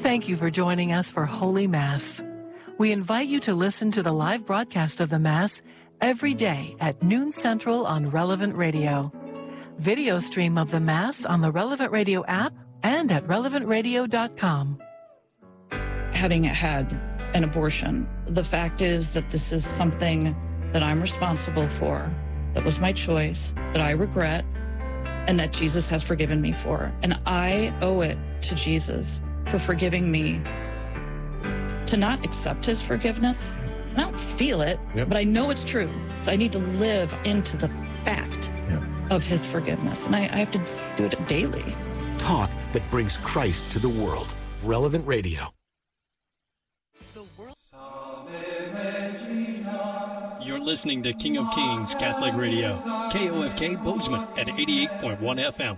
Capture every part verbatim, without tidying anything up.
Thank you for joining us for Holy Mass. We invite you to listen to the live broadcast of the Mass every day at noon Central on Relevant Radio. Video stream of the Mass on the Relevant Radio app and at relevant radio dot com. Having had an abortion, the fact is that this is something that I'm responsible for, that was my choice, that I regret, and that Jesus has forgiven me for. And I owe it to Jesus for forgiving me to not accept his forgiveness. I don't feel it, yep. but I know it's true. So I need to live into the fact yep. of his forgiveness. And I, I have to do it daily. Talk that brings Christ to the world. Relevant Radio. You're listening to King of Kings Catholic Radio, K O F K Bozeman at eighty-eight point one F M.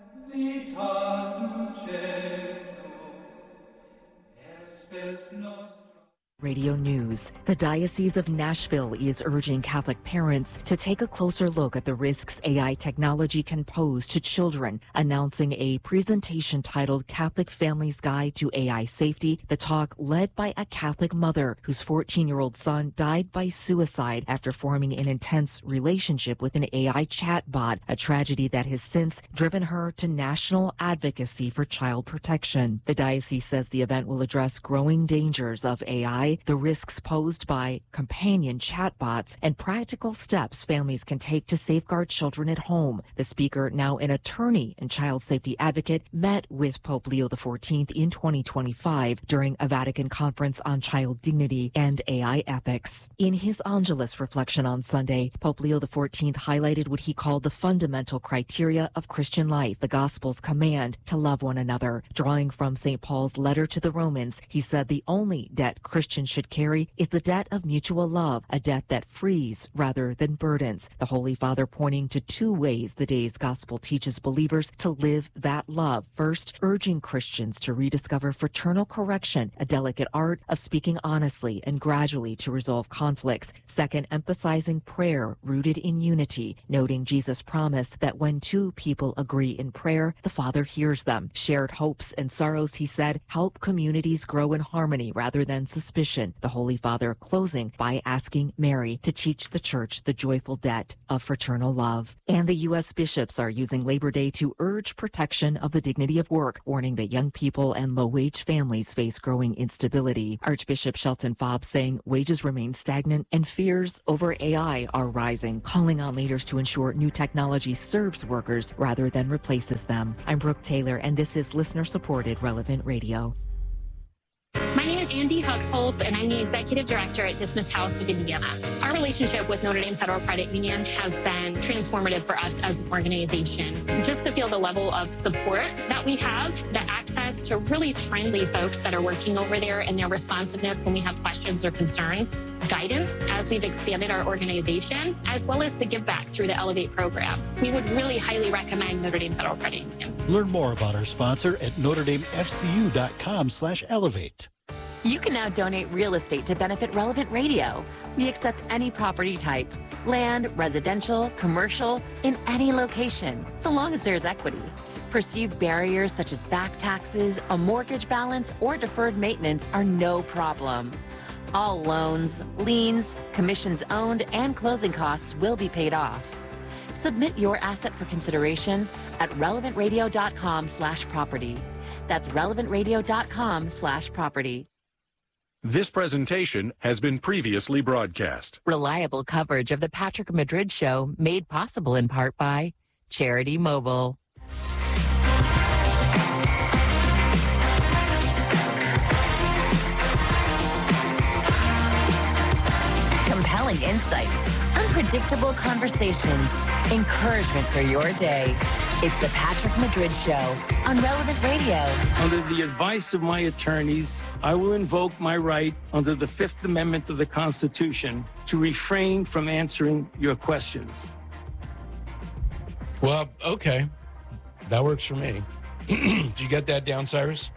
Radio News. The Diocese of Nashville is urging Catholic parents to take a closer look at the risks A I technology can pose to children, announcing a presentation titled Catholic Families Guide to A I Safety. The talk led by a Catholic mother whose fourteen-year-old son died by suicide after forming an intense relationship with an A I chatbot, a tragedy that has since driven her to national advocacy for child protection. The diocese says the event will address growing dangers of A I, the risks posed by companion chatbots, and practical steps families can take to safeguard children at home. The speaker, now an attorney and child safety advocate, met with Pope Leo the fourteenth in twenty twenty-five during a Vatican conference on child dignity and A I ethics. In his Angelus reflection on Sunday, Pope Leo the fourteenth highlighted what he called the fundamental criteria of Christian life, the Gospel's command to love one another. Drawing from Saint Paul's letter to the Romans, he said the only debt Christians should carry is the debt of mutual love, a debt that frees rather than burdens. The Holy Father pointing to two ways the day's gospel teaches believers to live that love. First, urging Christians to rediscover fraternal correction, a delicate art of speaking honestly and gradually to resolve conflicts. Second, emphasizing prayer rooted in unity, noting Jesus' promise that when two people agree in prayer, the Father hears them. Shared hopes and sorrows, he said, help communities grow in harmony rather than suspicion. The Holy Father closing by asking Mary to teach the Church the joyful debt of fraternal love. And the U S bishops are using Labor Day to urge protection of the dignity of work, warning that young people and low-wage families face growing instability. Archbishop Shelton Fobbs saying wages remain stagnant and fears over A I are rising, calling on leaders to ensure new technology serves workers rather than replaces them. I'm Brooke Taylor, and this is listener-supported Relevant Radio. My name is Andy Huxhold, and I'm the Executive Director at Dismas House of Indiana. Our relationship with Notre Dame Federal Credit Union has been transformative for us as an organization. Just to feel the level of support that we have, the access to really friendly folks that are working over there and their responsiveness when we have questions or concerns, guidance as we've expanded our organization, as well as the give back through the Elevate program. We would really highly recommend Notre Dame Federal Credit Union. Learn more about our sponsor at notre dame f c u dot com slash elevate. You can now donate real estate to benefit Relevant Radio. We accept any property type, land, residential, commercial, in any location, so long as there's equity. Perceived barriers such as back taxes, a mortgage balance, or deferred maintenance are no problem. All loans, liens, commissions owned, and closing costs will be paid off. Submit your asset for consideration at relevant radio dot com slash property. That's relevant radio dot com slash property. This presentation has been previously broadcast. Reliable coverage of the Patrick Madrid Show made possible in part by Charity Mobile. Compelling insights, unpredictable conversations, encouragement for your day. It's the Patrick Madrid Show on Relevant Radio. Under the advice of my attorneys, I will invoke my right under the Fifth Amendment of the Constitution to refrain from answering your questions. Well, okay. That works for me. Did you get that down, Cyrus?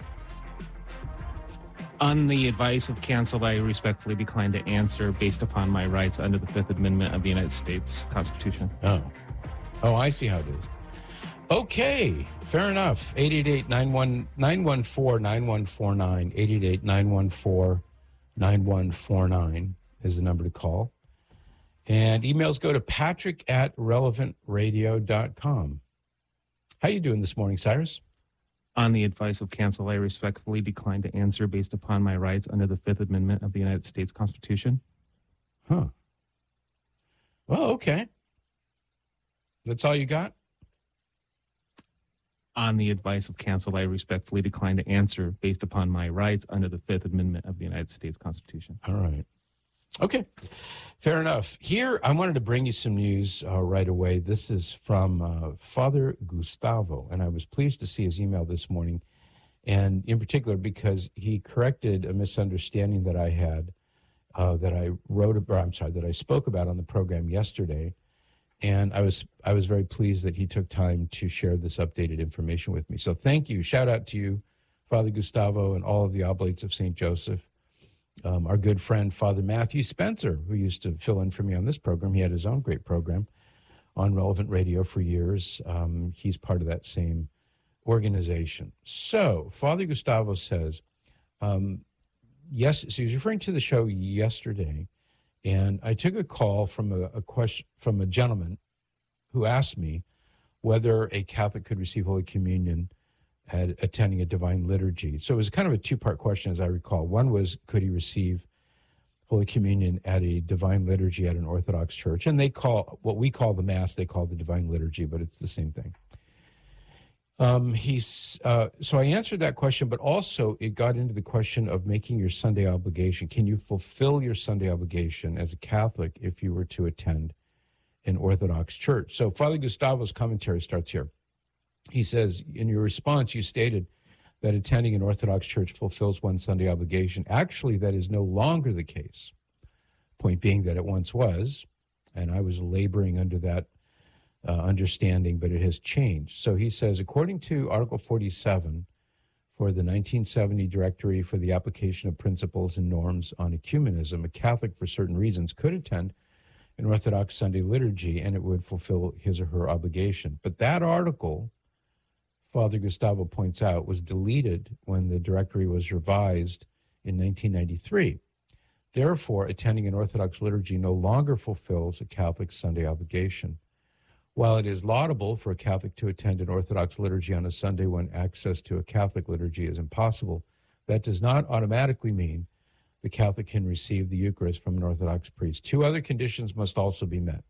On the advice of counsel, I respectfully decline to answer based upon my rights under the Fifth Amendment of the United States Constitution. Oh. Oh, I see how it is. Okay, fair enough. eight eight eight, nine one four, nine one four nine. eight eight eight, nine one four, nine one four nine is the number to call. And emails go to patrick at relevant radio dot com. How you doing this morning, Cyrus? On the advice of counsel, I respectfully decline to answer based upon my rights under the Fifth Amendment of the United States Constitution. Huh. Well, okay. That's all you got? On the advice of counsel, I respectfully decline to answer based upon my rights under the Fifth Amendment of the United States Constitution. All right. Okay. Fair enough. Here, I wanted to bring you some news uh, right away. This is from uh, Father Gustavo, and I was pleased to see his email this morning, and in particular because he corrected a misunderstanding that I had, uh, that I wrote about, I'm sorry, that I spoke about on the program yesterday. And I was I was very pleased that he took time to share this updated information with me. So thank you. Shout out to you, Father Gustavo, and all of the Oblates of Saint Joseph. Um, our good friend, Father Matthew Spencer, who used to fill in for me on this program. He had his own great program on Relevant Radio for years. Um, he's part of that same organization. So Father Gustavo says, um, yes, so he was referring to the show yesterday. And I took a call from a, a question from a gentleman who asked me whether a Catholic could receive Holy Communion at attending a divine liturgy. So it was kind of a two-part question, as I recall. One was, could he receive Holy Communion at a divine liturgy at an Orthodox church? And they call, what we call the Mass, they call the divine liturgy, but it's the same thing. Um, he's uh, so I answered that question, but also it got into the question of making your Sunday obligation. Can you fulfill your Sunday obligation as a Catholic if you were to attend an Orthodox church? So Father Gustavo's commentary starts here. He says, in your response, you stated that attending an Orthodox church fulfills one's Sunday obligation. Actually, that is no longer the case. Point being that it once was, and I was laboring under that Uh, understanding, but it has changed. So he says, according to Article forty-seven for the nineteen seventy Directory for the Application of Principles and Norms on Ecumenism, a Catholic for certain reasons could attend an Orthodox Sunday liturgy and it would fulfill his or her obligation. But that article, Father Gustavo points out, was deleted when the directory was revised in nineteen ninety-three. Therefore, attending an Orthodox liturgy no longer fulfills a Catholic Sunday obligation. While it is laudable for a Catholic to attend an Orthodox liturgy on a Sunday when access to a Catholic liturgy is impossible, that does not automatically mean the Catholic can receive the Eucharist from an Orthodox priest. Two other conditions must also be met.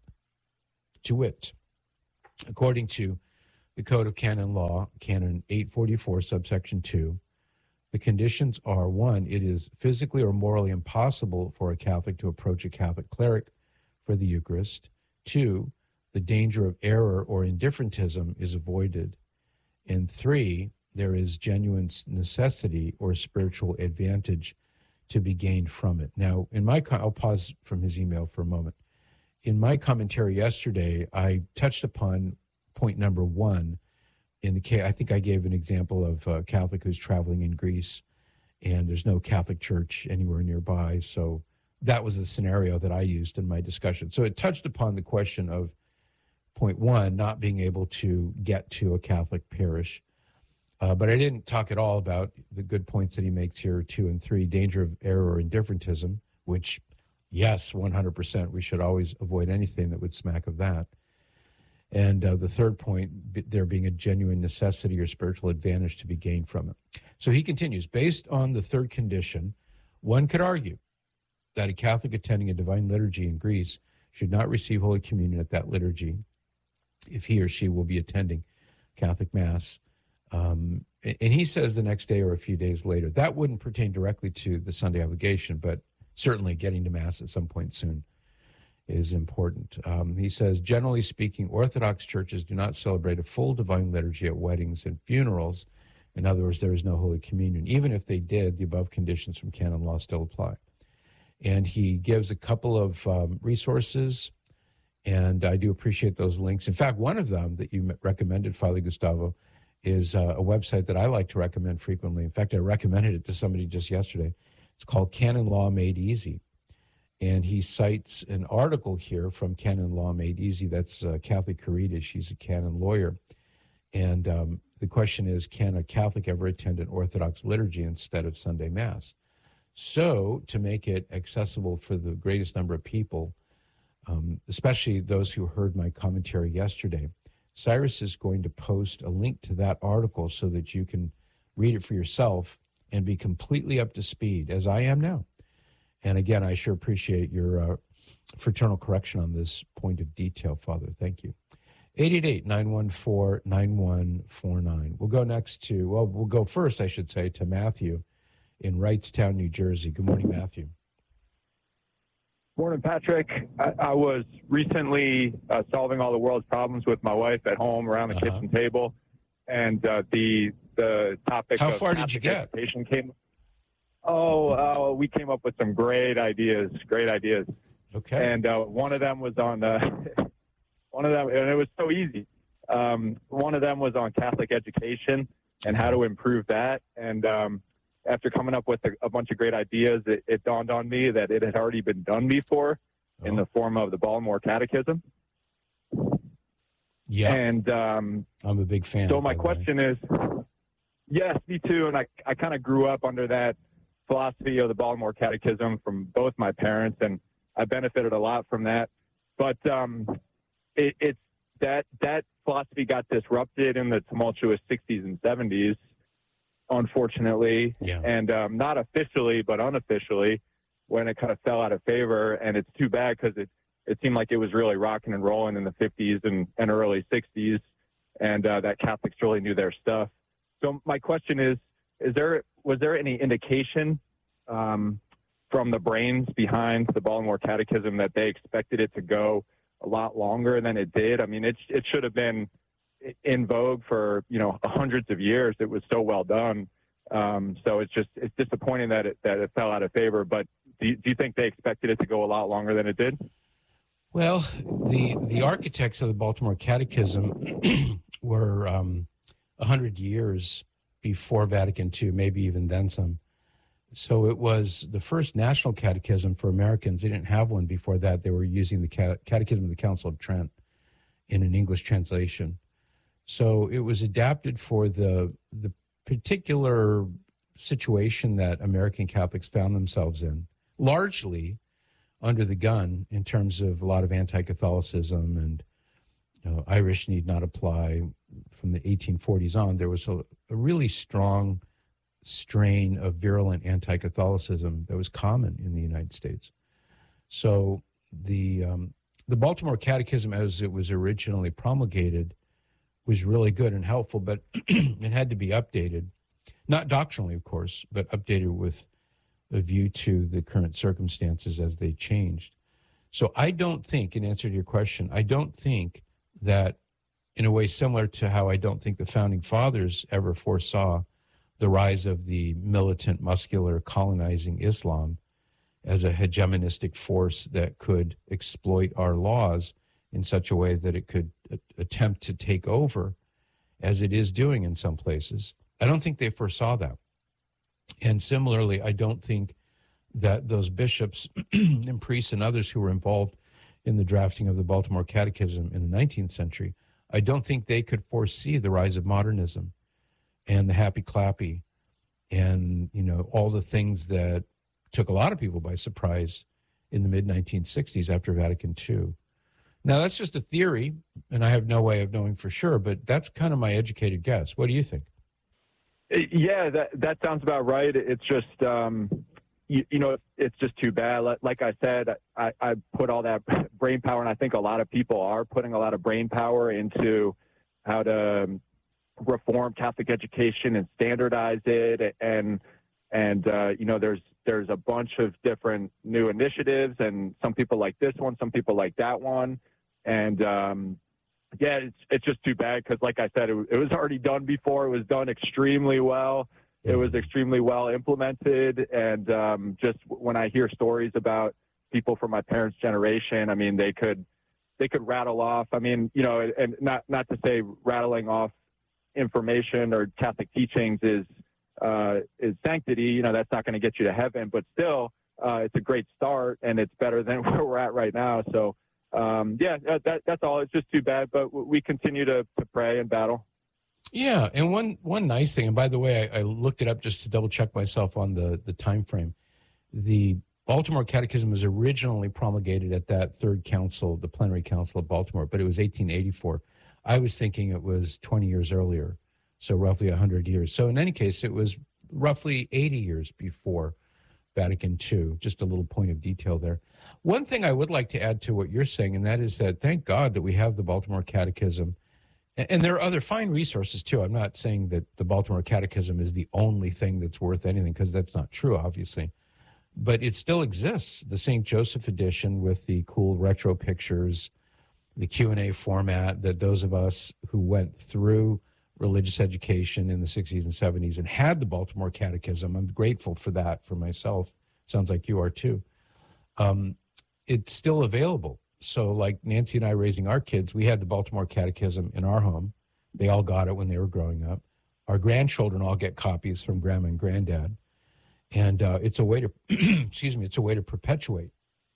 To wit, according to the Code of Canon Law, Canon eight forty-four, subsection two, the conditions are, one, it is physically or morally impossible for a Catholic to approach a Catholic cleric for the Eucharist. Two, the danger of error or indifferentism is avoided. And three, there is genuine necessity or spiritual advantage to be gained from it. Now, in my, I'll pause from his email for a moment. In my commentary yesterday, I touched upon point number one. In the case, I think I gave an example of a Catholic who's traveling in Greece, and there's no Catholic church anywhere nearby. So that was the scenario that I used in my discussion. So it touched upon the question of point one, not being able to get to a Catholic parish. Uh, but I didn't talk at all about the good points that he makes here, two and three, danger of error or indifferentism, which, yes, one hundred percent, we should always avoid anything that would smack of that. And uh, the third point, there being a genuine necessity or spiritual advantage to be gained from it. So he continues, based on the third condition, one could argue that a Catholic attending a divine liturgy in Greece should not receive Holy Communion at that liturgy if he or she will be attending Catholic Mass. Um, and he says the next day or a few days later. That wouldn't pertain directly to the Sunday obligation, but certainly getting to Mass at some point soon is important. Um, he says, generally speaking, Orthodox churches do not celebrate a full divine liturgy at weddings and funerals. In other words, there is no Holy Communion. Even if they did, the above conditions from canon law still apply. And he gives a couple of um, resources, and I do appreciate those links. In fact, one of them that you recommended, Father Gustavo, is uh, a website that I like to recommend frequently. In fact, I recommended it to somebody just yesterday. It's called Canon Law Made Easy. And he cites an article here from Canon Law Made Easy. That's uh, Catholic Carita. She's a canon lawyer. And um, the question is, can a Catholic ever attend an Orthodox liturgy instead of Sunday Mass? So to make it accessible for the greatest number of people, um, especially those who heard my commentary yesterday, Cyrus is going to post a link to that article so that you can read it for yourself and be completely up to speed, as I am now. And again, I sure appreciate your uh, fraternal correction on this point of detail, Father. Thank you. eight eight eight, nine one four, nine one four nine. We'll go next to, well, we'll go first, I should say, to Matthew in Wrightstown, New Jersey. Good morning, Matthew. Morning, Patrick. I, I was recently uh, solving all the world's problems with my wife at home around the uh-huh. kitchen table, and uh, the the topic How of far did you get? Education came. Oh, uh, we came up with some great ideas. Great ideas. Okay. And uh, one of them was on uh, one of them, and it was so easy. Um, one of them was on Catholic education and how to improve that. And um, after coming up with a, a bunch of great ideas, it, it dawned on me that it had already been done before oh. in the form of the Baltimore Catechism. Yeah. And um, I'm a big fan. So my question is, yes, me too. And I, I kind of grew up under that philosophy of the Baltimore Catechism from both my parents, and I benefited a lot from that. But um, it, it's that that philosophy got disrupted in the tumultuous sixties and seventies, unfortunately, yeah. and um, not officially, but unofficially, when it kind of fell out of favor. And it's too bad because it, it seemed like it was really rocking and rolling in the fifties and, and early sixties, and uh, that Catholics really knew their stuff. So my question is, is there was there any indication um, from the brains behind the Baltimore Catechism that they expected it to go a lot longer than it did? I mean, it it should have been in vogue for, you know, hundreds of years. It was so well done. Um, so it's just, it's disappointing that it, that it fell out of favor, but do you, do you think they expected it to go a lot longer than it did? Well, the, the architects of the Baltimore Catechism were um, a hundred years before Vatican Two, maybe even then some. So it was the first national catechism for Americans. They didn't have one before that. They were using the Catechism of the Council of Trent in an English translation. So it was adapted for the the particular situation that American Catholics found themselves in, largely under the gun in terms of a lot of anti-Catholicism, and you know, Irish need not apply. From the eighteen forties on, there was a, a really strong strain of virulent anti-Catholicism that was common in the United States. So the um, the Baltimore Catechism, as it was originally promulgated, was really good and helpful, but it had to be updated, not doctrinally, of course, but updated with a view to the current circumstances as they changed. So I don't think, in answer to your question, I don't think that, in a way similar to how I don't think the Founding Fathers ever foresaw the rise of the militant, muscular, colonizing Islam as a hegemonistic force that could exploit our laws in such a way that it could a- attempt to take over, as it is doing in some places. I don't think they foresaw that. And similarly, I don't think that those bishops and priests and others who were involved in the drafting of the Baltimore Catechism in the nineteenth century, I don't think they could foresee the rise of modernism and the happy-clappy and, you know, all the things that took a lot of people by surprise in the mid nineteen sixties after Vatican Two. Now, that's just a theory, and I have no way of knowing for sure, but that's kind of my educated guess. What do you think? Yeah, that that sounds about right. It's just, um, you, you know, it's just too bad. Like I said, I, I put all that brain power, and I think a lot of people are putting a lot of brain power into how to reform Catholic education and standardize it. And, and uh, you know, there's there's a bunch of different new initiatives, and some people like this one, some people like that one. And, um, yeah, it's it's just too bad because, like I said, it, it was already done before. It was done extremely well. It was extremely well implemented. And um, just when I hear stories about people from my parents' generation, I mean, they could they could rattle off. I mean, you know, and not not to say rattling off information or Catholic teachings is uh, is sanctity. You know, that's not going to get you to heaven. But still, uh, it's a great start, and it's better than where we're at right now. So. Um, yeah, that, that's all. It's just too bad, but we continue to, to pray and battle. Yeah, and one one nice thing, and by the way, I, I looked it up just to double check myself on the the time frame. The Baltimore Catechism was originally promulgated at that third council, the plenary council of Baltimore, but it was eighteen eighty-four. I was thinking it was twenty years earlier, so roughly one hundred years. So in any case, it was roughly eighty years before Vatican Two. Just a little point of detail there. One thing I would like to add to what you're saying, and that is that thank God that we have the Baltimore Catechism. And there are other fine resources, too. I'm not saying that the Baltimore Catechism is the only thing that's worth anything, because that's not true, obviously. But it still exists. The Saint Joseph edition with the cool retro pictures, the Q and A format that those of us who went through religious education in the sixties and seventies and had the Baltimore Catechism, I'm grateful for that for myself. Sounds like you are, too. Um, it's still available. So like Nancy and I raising our kids, we had the Baltimore Catechism in our home. They all got it when they were growing up. Our grandchildren all get copies from grandma and granddad. And uh, it's a way to, excuse me, it's a way to perpetuate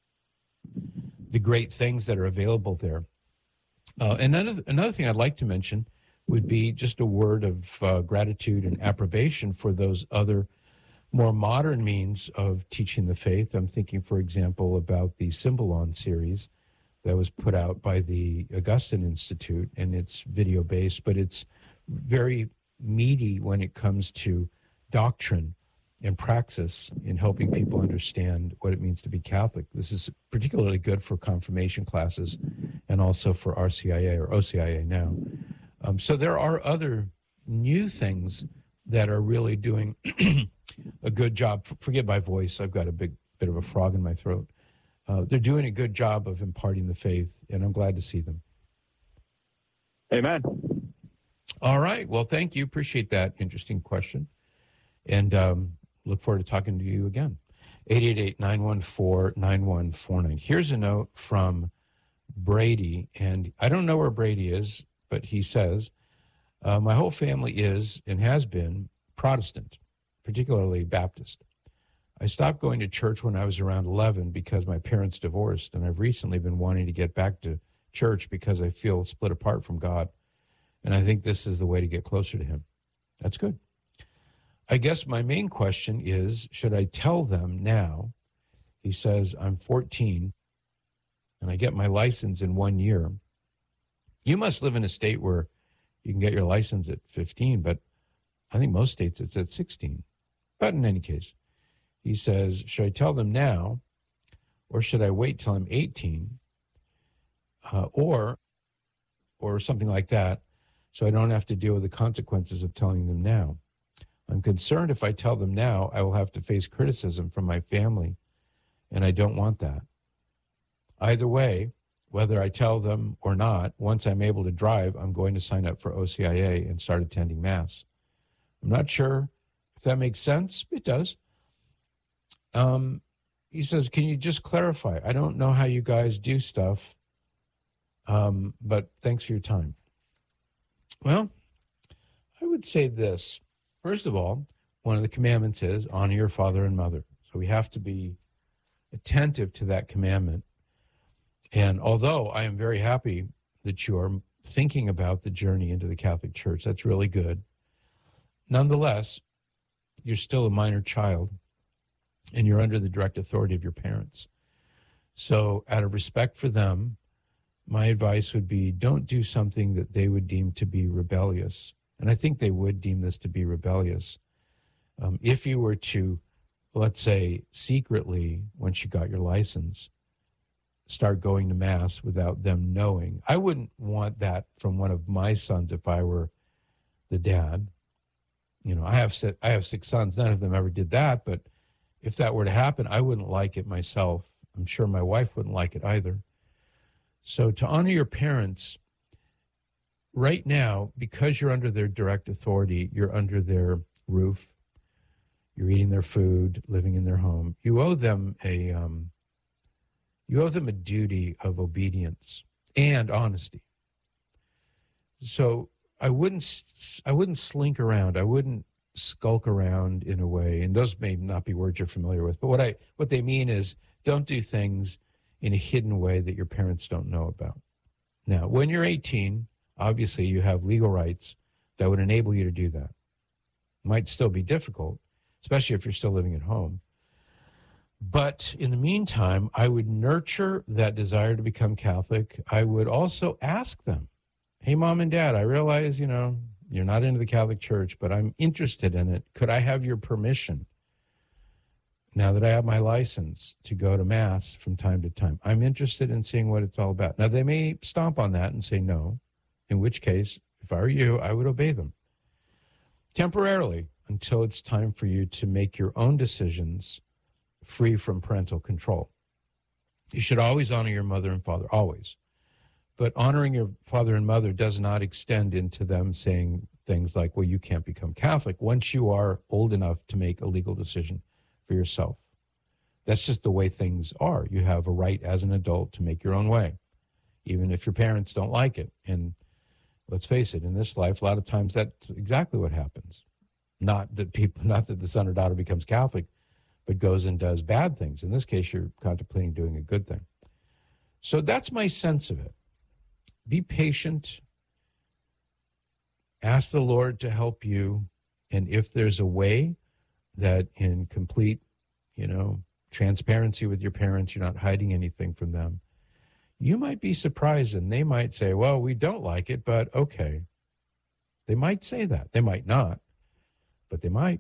the great things that are available there. Uh, and another, another thing I'd like to mention would be just a word of uh, gratitude and approbation for those other more modern means of teaching the faith. I'm thinking, for example, about the Symbolon series that was put out by the Augustine Institute, and it's video-based, but it's very meaty when it comes to doctrine and praxis in helping people understand what it means to be Catholic. This is particularly good for confirmation classes and also for R C I A or O C I A now. Um, so there are other new things that are really doing a good job. Forgive my voice. I've got a big bit of a frog in my throat. Uh, they're doing a good job of imparting the faith, and I'm glad to see them. Amen. All right. Well, thank you. Appreciate that interesting question. And um, look forward to talking to you again. eight eight eight, nine one four, nine one four nine. Here's a note from Brady, and I don't know where Brady is, but he says, uh, my whole family is and has been Protestant, particularly Baptist. I stopped going to church when I was around eleven because my parents divorced, and I've recently been wanting to get back to church because I feel split apart from God, and I think this is the way to get closer to him. That's good. I guess my main question is, should I tell them now? He says, I'm fourteen, and I get my license in one year. You must live in a state where you can get your license at fifteen, but I think most states it's at sixteen. But in any case, he says, should I tell them now, or should I wait till I'm eighteen, uh, or, or something like that, so I don't have to deal with the consequences of telling them now? I'm concerned if I tell them now, I will have to face criticism from my family, and I don't want that. Either way, whether I tell them or not, once I'm able to drive, I'm going to sign up for O C I A and start attending Mass. I'm not sure if that makes sense. It does. Um, he says, can you just clarify? I don't know how you guys do stuff, um, but thanks for your time. Well, I would say this. First of all, one of the commandments is honor your father and mother. So we have to be attentive to that commandment. And although I am very happy that you are thinking about the journey into the Catholic Church, that's really good. Nonetheless, you're still a minor child, and you're under the direct authority of your parents. So out of respect for them, my advice would be don't do something that they would deem to be rebellious. And I think they would deem this to be rebellious. Um, if you were to, let's say, secretly, once you got your license, start going to Mass without them knowing. I wouldn't want that from one of my sons if I were the dad. You know, I have I have six sons. None of them ever did that, but if that were to happen, I wouldn't like it myself. I'm sure my wife wouldn't like it either. So to honor your parents, right now, because you're under their direct authority, you're under their roof, you're eating their food, living in their home, you owe them a um, you owe them a duty of obedience and honesty. So I wouldn't I wouldn't slink around. I wouldn't skulk around in a way, and those may not be words you're familiar with, but what I what they mean is don't do things in a hidden way that your parents don't know about. Now, when you're eighteen, obviously you have legal rights that would enable you to do that. Might still be difficult, especially if you're still living at home. But in the meantime, I would nurture that desire to become Catholic. I would also ask them, hey, Mom and Dad, I realize, you know, you're not into the Catholic Church, but I'm interested in it. Could I have your permission now that I have my license to go to Mass from time to time? I'm interested in seeing what it's all about. Now, they may stomp on that and say no, in which case, if I were you, I would obey them temporarily until it's time for you to make your own decisions free from parental control. You should always honor your mother and father, always. But honoring your father and mother does not extend into them saying things like, well, you can't become Catholic once you are old enough to make a legal decision for yourself. That's just the way things are. You have a right as an adult to make your own way, even if your parents don't like it. And let's face it, in this life, a lot of times that's exactly what happens. Not that people, not that the son or daughter becomes Catholic, but goes and does bad things. In this case, you're contemplating doing a good thing. So that's my sense of it. Be patient. Ask the Lord to help you. And if there's a way that in complete, you know, transparency with your parents, you're not hiding anything from them, you might be surprised and they might say, well, we don't like it, but okay. They might say that. They might not, but they might.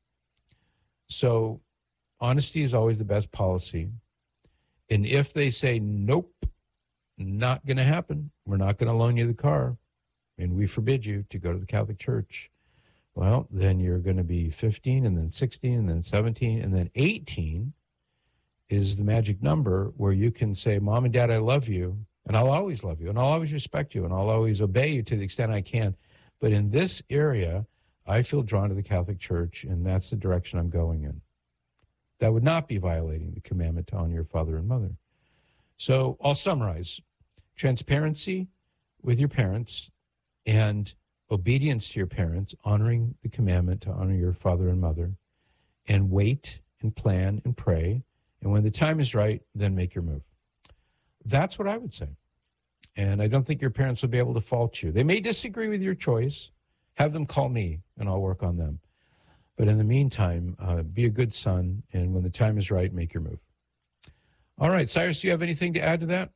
So honesty is always the best policy. And if they say, nope, not going to happen, we're not going to loan you the car, and we forbid you to go to the Catholic Church, well, then you're going to be fifteen and then sixteen and then seventeen and then eighteen is the magic number where you can say, Mom and Dad, I love you, and I'll always love you, and I'll always respect you, and I'll always obey you to the extent I can. But in this area, I feel drawn to the Catholic Church, and that's the direction I'm going in. That would not be violating the commandment to honor your father and mother. So I'll summarize. Transparency with your parents and obedience to your parents, honoring the commandment to honor your father and mother, and wait and plan and pray. And when the time is right, then make your move. That's what I would say. And I don't think your parents will be able to fault you. They may disagree with your choice. Have them call me, and I'll work on them. But in the meantime, uh, be a good son, and when the time is right, make your move. All right, Cyrus, do you have anything to add to that?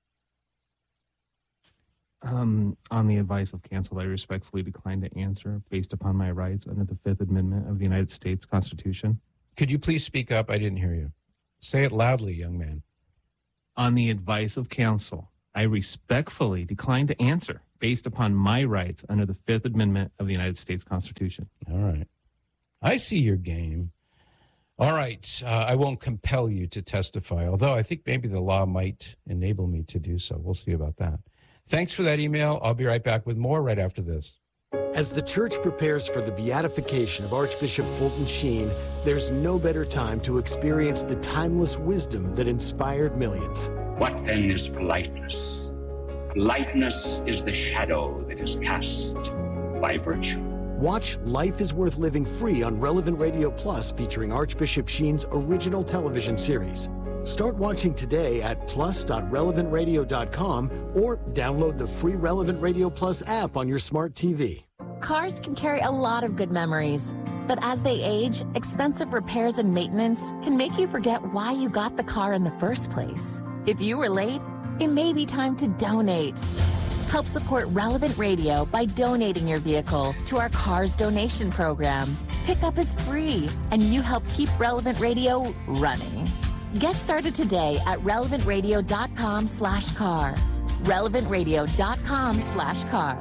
Um, on the advice of counsel, I respectfully decline to answer based upon my rights under the Fifth Amendment of the United States Constitution. Could you please speak up? I didn't hear you. Say it loudly, young man. On the advice of counsel, I respectfully decline to answer based upon my rights under the Fifth Amendment of the United States Constitution. All right. I see your game. All right. Uh, I won't compel you to testify, although I think maybe the law might enable me to do so. We'll see about that. Thanks for that email. I'll be right back with more right after this. As the church prepares for the beatification of Archbishop Fulton Sheen, there's no better time to experience the timeless wisdom that inspired millions. What then is politeness? Politeness is the shadow that is cast by virtue. Watch Life is Worth Living free on Relevant Radio Plus, featuring Archbishop Sheen's original television series. Start watching today at plus dot relevant radio dot com or download the free Relevant Radio Plus app on your smart T V. Cars can carry a lot of good memories, but as they age, expensive repairs and maintenance can make you forget why you got the car in the first place. If you were late, it may be time to donate. Help support Relevant Radio by donating your vehicle to our Cars Donation Program. Pickup is free, and you help keep Relevant Radio running. Get started today at relevant radio dot com slash car. relevant radio dot com slash car.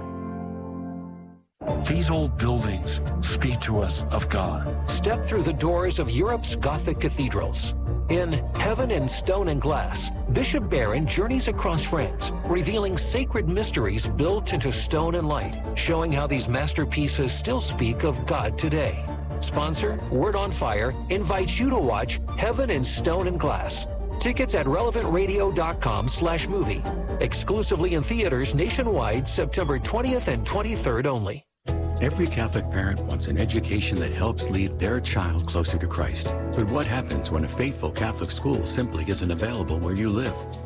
These old buildings speak to us of God. Step through the doors of Europe's Gothic cathedrals. In Heaven in Stone and Glass, Bishop Barron journeys across France, revealing sacred mysteries built into stone and light, showing how these masterpieces still speak of God today. Sponsor, Word on Fire, invites you to watch Heaven in Stone and Glass. Tickets at relevant radio dot com slash movie. Exclusively in theaters nationwide, September twentieth and twenty-third only. Every Catholic parent wants an education that helps lead their child closer to Christ. But what happens when a faithful Catholic school simply isn't available where you live?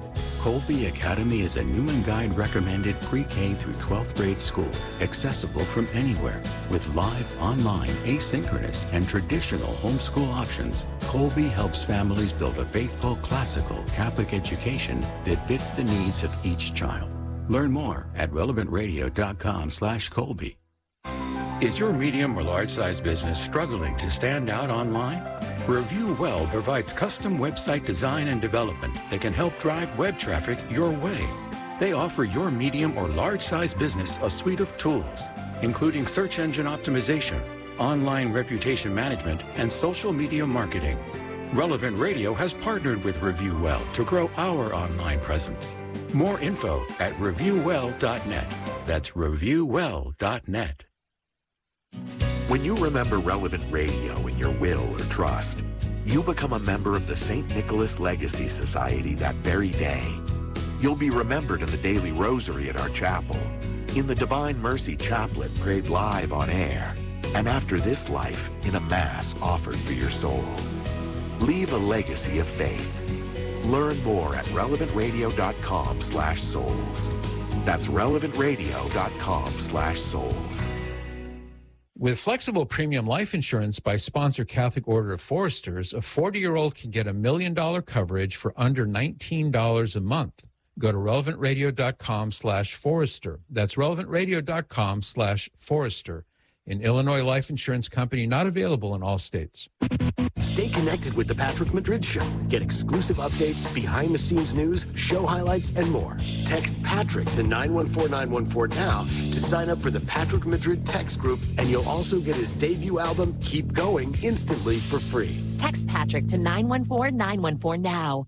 Colby Academy is a Newman Guide recommended pre-K through twelfth grade school, accessible from anywhere. With live, online, asynchronous, and traditional homeschool options, Colby helps families build a faithful, classical Catholic education that fits the needs of each child. Learn more at relevant radio dot com slash Colby. Is your medium or large-size business struggling to stand out online? Review Well provides custom website design and development that can help drive web traffic your way. They offer your medium or large-size business a suite of tools, including search engine optimization, online reputation management, and social media marketing. Relevant Radio has partnered with Review Well to grow our online presence. More info at review well dot net. That's review well dot net. When you remember Relevant Radio in your will or trust, you become a member of the Saint Nicholas Legacy Society that very day. You'll be remembered in the daily rosary at our chapel, in the Divine Mercy Chaplet prayed live on air, and after this life in a Mass offered for your soul. Leave a legacy of faith. Learn more at relevant radio dot com slash souls. That's relevant radio dot com slash souls. With flexible premium life insurance by Sponsor Catholic Order of Foresters, a forty-year-old can get a million dollar coverage for under nineteen dollars a month. Go to relevant radio dot com slash forester. That's relevant radio dot com slash forester. An Illinois life insurance company not available in all states. Stay connected with The Patrick Madrid Show. Get exclusive updates, behind-the-scenes news, show highlights, and more. Text Patrick to nine one four nine one four now to sign up for the Patrick Madrid text group, and you'll also get his debut album, Keep Going, instantly for free. Text Patrick to nine one four nine one four now.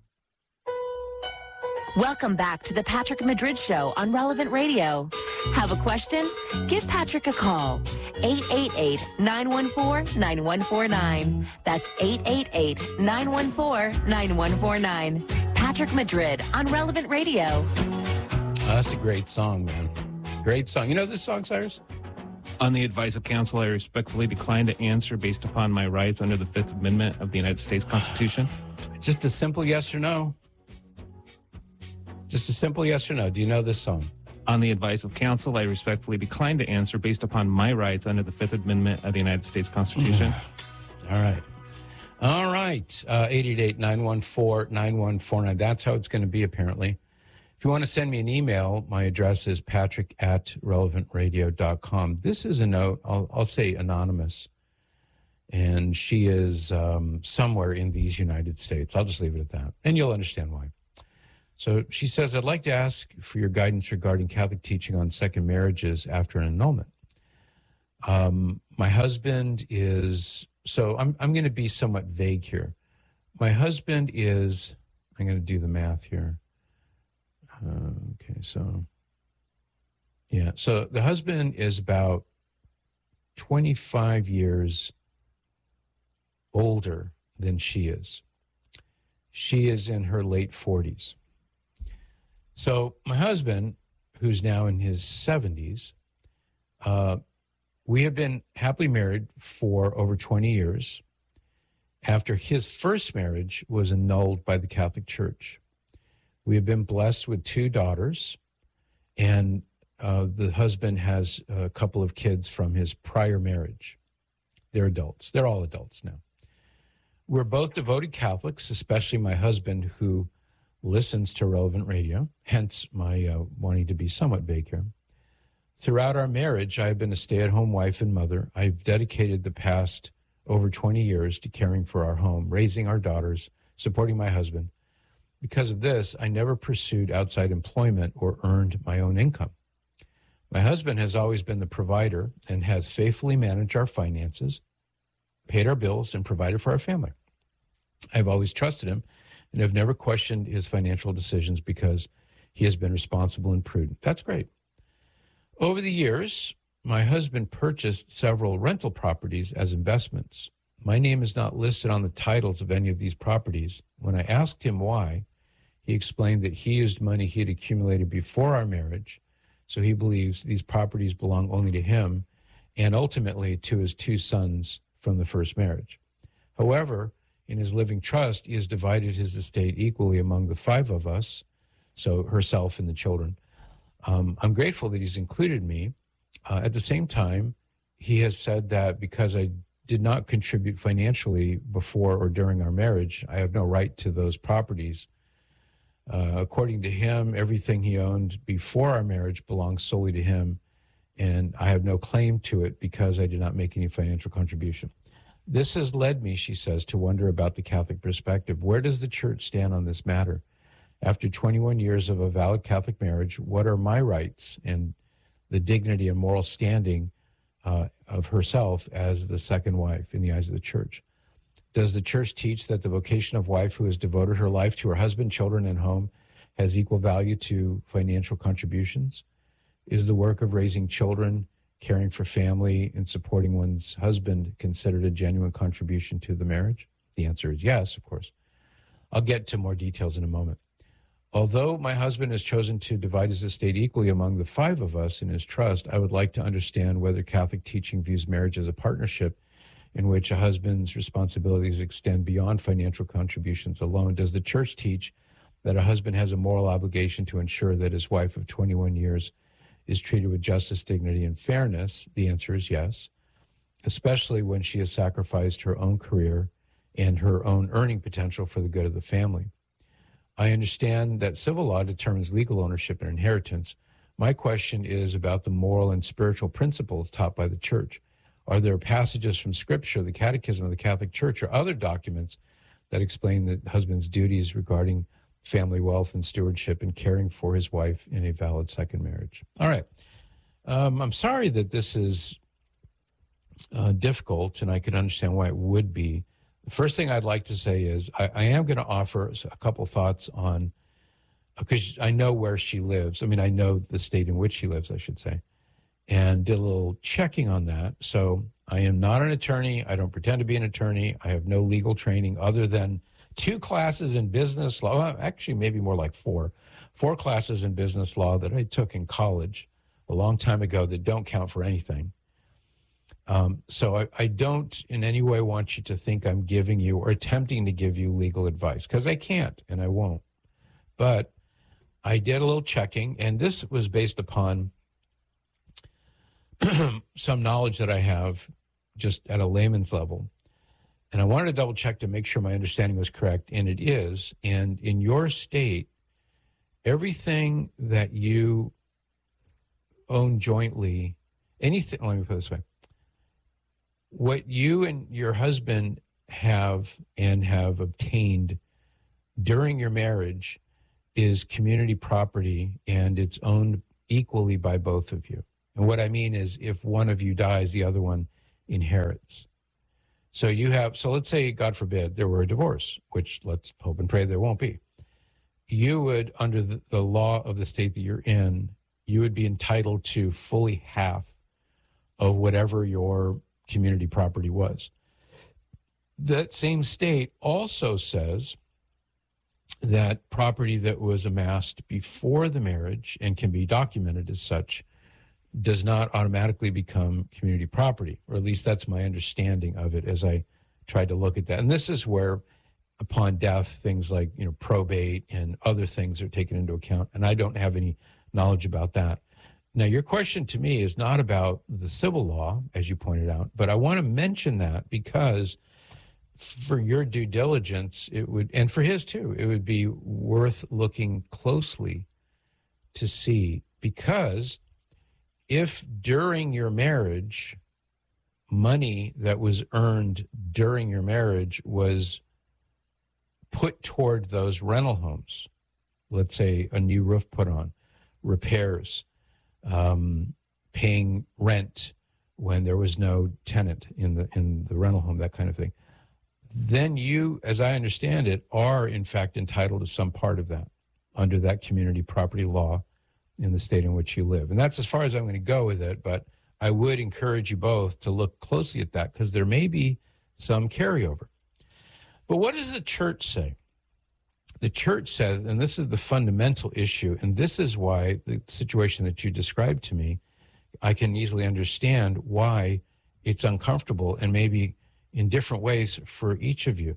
Welcome back to the Patrick Madrid Show on Relevant Radio. Have a question? Give Patrick a call. eight eight eight, nine one four, nine one four nine. That's eight eight eight, nine one four, nine one four nine. Patrick Madrid on Relevant Radio. Oh, that's a great song, man. Great song. You know this song, Cyrus? On the advice of counsel, I respectfully decline to answer based upon my rights under the Fifth Amendment of the United States Constitution. Just a simple yes or no. Just a simple yes or no. Do you know this song? On the advice of counsel, I respectfully decline to answer based upon my rights under the Fifth Amendment of the United States Constitution. All right. All right. Uh, eight eight eight, nine one four, nine one four nine. That's how it's going to be, apparently. If you want to send me an email, my address is patrick at relevant radio dot com. This is a note, I'll, I'll say anonymous, and she is um, somewhere in these United States. I'll just leave it at that, and you'll understand why. So she says, I'd like to ask for your guidance regarding Catholic teaching on second marriages after an annulment. Um, my husband is, so I'm, I'm going to be somewhat vague here. My husband is, I'm going to do the math here. Uh, okay, so, yeah, so the husband is about twenty-five years older than she is. She is in her late forties. So my husband, who's now in his seventies, uh, we have been happily married for over twenty years after his first marriage was annulled by the Catholic Church. We have been blessed with two daughters, and uh, the husband has a couple of kids from his prior marriage. They're adults. They're all adults now. We're both devoted Catholics, especially my husband, who listens to Relevant Radio, hence my uh, wanting to be somewhat vague here. Throughout our marriage, I've been a stay-at-home wife and mother. I've dedicated the past over twenty years to caring for our home, raising our daughters, supporting my husband. Because of this, I never pursued outside employment or earned my own income. My husband has always been the provider and has faithfully managed our finances, paid our bills, and provided for our family. I've always trusted him and have never questioned his financial decisions because he has been responsible and prudent. That's great. Over the years, my husband purchased several rental properties as investments. My name is not listed on the titles of any of these properties. When I asked him why, he explained that he used money he had accumulated before our marriage, so he believes these properties belong only to him and ultimately to his two sons from the first marriage. However, in his living trust, he has divided his estate equally among the five of us, so herself and the children. Um, I'm grateful that he's included me. Uh, at the same time, he has said that because I did not contribute financially before or during our marriage, I have no right to those properties. Uh, according to him, everything he owned before our marriage belongs solely to him, and I have no claim to it because I did not make any financial contribution. This has led me, she says, to wonder about the Catholic perspective. Where does the church stand on this matter? After twenty-one years of a valid Catholic marriage, what are my rights and the dignity and moral standing uh, of herself as the second wife in the eyes of the church? Does the church teach that the vocation of wife who has devoted her life to her husband, children, and home has equal value to financial contributions? Is the work of raising children, caring for family, and supporting one's husband considered a genuine contribution to the marriage? The answer is yes, of course. I'll get to more details in a moment. Although my husband has chosen to divide his estate equally among the five of us in his trust, I would like to understand whether Catholic teaching views marriage as a partnership in which a husband's responsibilities extend beyond financial contributions alone. Does the church teach that a husband has a moral obligation to ensure that his wife of twenty-one years is treated with justice, dignity, and fairness? The answer is yes, especially when she has sacrificed her own career and her own earning potential for the good of the family. I understand that civil law determines legal ownership and inheritance. My question is about the moral and spiritual principles taught by the church. Are there passages from Scripture, the Catechism of the Catholic Church, or other documents that explain the husband's duties regarding family wealth and stewardship and caring for his wife in a valid second marriage? All right. Um, I'm sorry that this is uh, difficult, and I can understand why it would be. The first thing I'd like to say is I, I am going to offer a couple thoughts on, because I know where she lives. I mean, I know the state in which she lives, I should say, and did a little checking on that. So I am not an attorney. I don't pretend to be an attorney. I have no legal training other than two classes in business law. Well, actually, maybe more like four. Four classes in business law that I took in college a long time ago that don't count for anything. Um, so I, I don't in any way want you to think I'm giving you or attempting to give you legal advice, because I can't and I won't. But I did a little checking, and this was based upon some knowledge that I have just at a layman's level. And I wanted to double check to make sure my understanding was correct, and it is. And in your state, everything that you own jointly, anything, let me put it this way, what you and your husband have and have obtained during your marriage is community property, and it's owned equally by both of you. And what I mean is if one of you dies, the other one inherits. So you have, so let's say, God forbid, there were a divorce, which let's hope and pray there won't be. You would, under the, the law of the state that you're in, you would be entitled to fully half of whatever your community property was. That same state also says that property that was amassed before the marriage and can be documented as such does not automatically become community property, or at least that's my understanding of it as I tried to look at that. And this is where, upon death, things like, you know, probate and other things are taken into account, and I don't have any knowledge about that. Now, your question to me is not about the civil law, as you pointed out, but I want to mention that because for your due diligence, it would, and for his too, it would be worth looking closely to see, because if during your marriage, money that was earned during your marriage was put toward those rental homes, let's say a new roof put on, repairs, um, paying rent when there was no tenant in the in the rental home, that kind of thing, then you, as I understand it, are in fact entitled to some part of that under that community property law in the state in which you live. And that's as far as I'm going to go with it, but I would encourage you both to look closely at that because there may be some carryover. But what does the church say? The church says, and this is the fundamental issue, and this is why the situation that you described to me, I can easily understand why it's uncomfortable and maybe in different ways for each of you.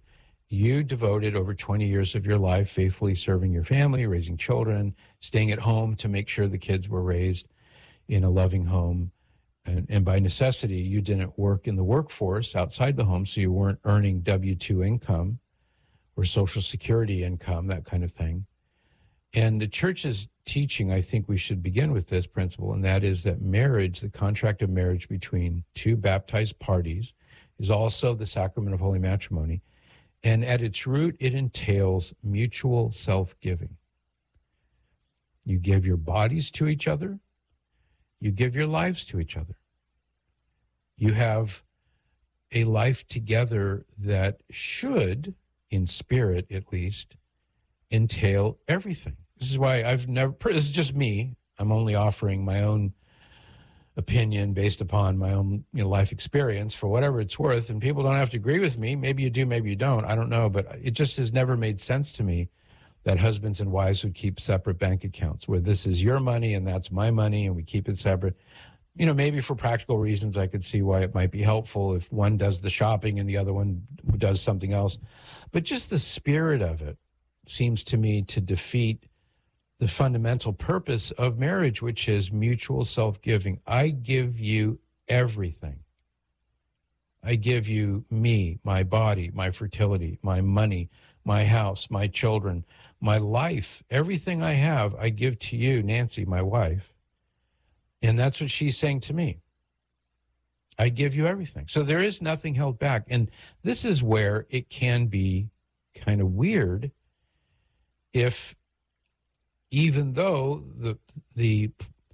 You devoted over twenty years of your life faithfully serving your family, raising children, staying at home to make sure the kids were raised in a loving home. And, and by necessity, you didn't work in the workforce outside the home, so you weren't earning W two income or Social Security income, that kind of thing. And the church's teaching, I think we should begin with this principle, and that is that marriage, the contract of marriage between two baptized parties, is also the sacrament of holy matrimony. And at its root, it entails mutual self-giving. You give your bodies to each other. You give your lives to each other. You have a life together that should, in spirit at least, entail everything. This is why I've never, this is just me. I'm only offering my own opinion based upon my own you know, life experience for whatever it's worth. And people don't have to agree with me. Maybe you do, maybe you don't. I don't know. But it just has never made sense to me that husbands and wives would keep separate bank accounts where this is your money and that's my money and we keep it separate. You know, maybe for practical reasons, I could see why it might be helpful if one does the shopping and the other one does something else. But just the spirit of it seems to me to defeat the fundamental purpose of marriage, which is mutual self-giving. I give you everything. I give you me, my body, my fertility, my money, my house, my children, my life, everything I have, I give to you, Nancy, my wife. And that's what she's saying to me. I give you everything. So there is nothing held back. And this is where it can be kind of weird if even though the the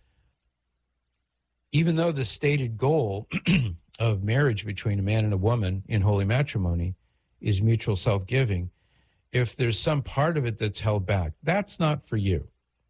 even though the stated goal of marriage between a man and a woman in holy matrimony is mutual self-giving, if there's some part of it that's held back, that's not for you.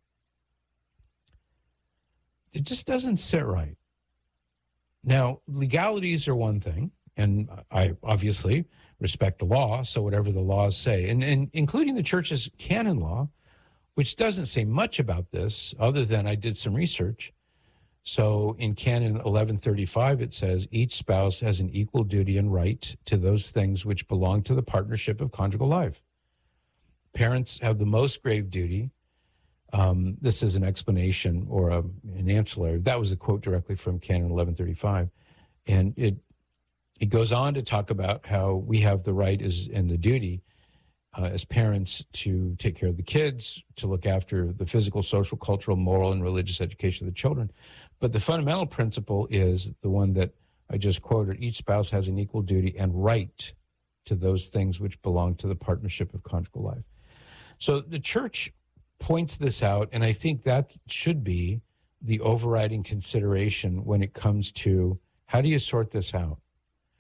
It just doesn't sit right. Now, legalities are one thing, and I obviously respect the law, so whatever the laws say, and, and including the church's canon law, which doesn't say much about this other than I did some research. So in Canon eleven thirty-five, it says, each spouse has an equal duty and right to those things which belong to the partnership of conjugal life. Parents have the most grave duty. Um, this is an explanation or a, an ancillary. That was a quote directly from Canon eleven thirty-five. And it it goes on to talk about how we have the right as, and the duty uh, as parents to take care of the kids, to look after the physical, social, cultural, moral, and religious education of the children. But the fundamental principle is the one that I just quoted. Each spouse has an equal duty and right to those things which belong to the partnership of conjugal life. So the church points this out, and I think that should be the overriding consideration when it comes to how do you sort this out?